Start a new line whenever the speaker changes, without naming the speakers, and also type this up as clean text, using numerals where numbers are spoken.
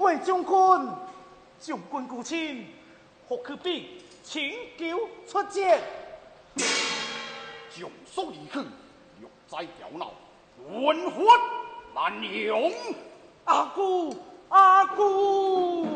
贵将军，将军顾亲，何去兵请求出战？
将所离去，欲栽刁闹，文火难容。
阿姑，阿姑。